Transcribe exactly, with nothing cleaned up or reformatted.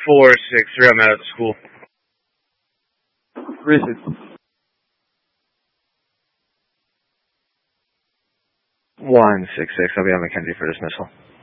four six three, I'm out at the school. Three six. One six six. I'll be on Mackenzie for dismissal.